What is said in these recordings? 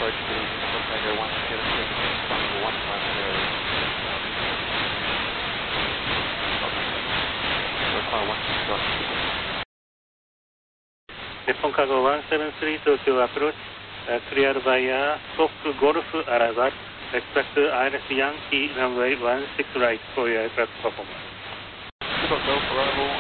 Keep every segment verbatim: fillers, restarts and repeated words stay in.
approach to Tokyo one seven six, one five zero. Alpha one six one. Nippon Cargo one seven three Tokyo approach, uh, clear via Fox Golf arrival, expect I L S Yankee runway one six right for your aircraft performance. Tokyo arrival.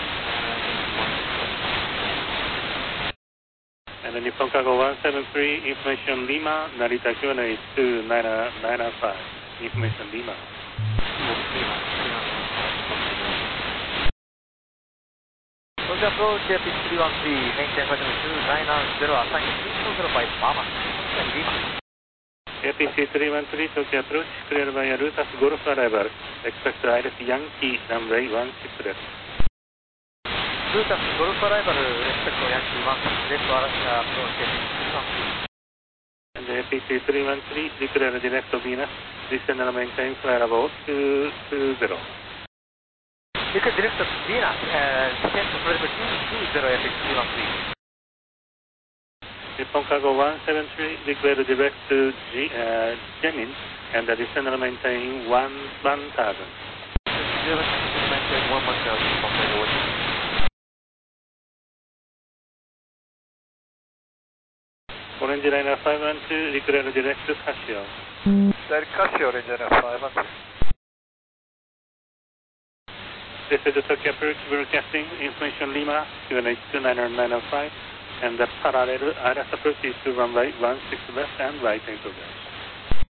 And the Nippon Cargo one seven three, information Lima, Narita Kyone is two nine nine five, information Lima. Tokyo approach, J P three one three, maintain continue two nine zero, assign three four zero five, Mama. A P C three one three, Tokyo approach, clear via Lutas Golf arrival, expect I L S Yankee runway one six left. Lutas Golf arrival, respect Yankee one six left, approach J P three one three. And the A P C three one three, declare direct to Venus, descend and maintain flight level two two zero. Declare direct to Venus, descend to flight level two two zero, A P C three one three. Nippon Cargo one seven three, declare direct to G, uh, Gemini, and the descend and maintain one thousand. Maintain one thousand. Orange Liner five one two, declare direct to Casio. Direct Casio, Orange Liner five one two. This is the Tokyo approach broadcasting, information Lima, Q N H two nine nine five, and the parallel I L S approach is to runway one six left and right into gas.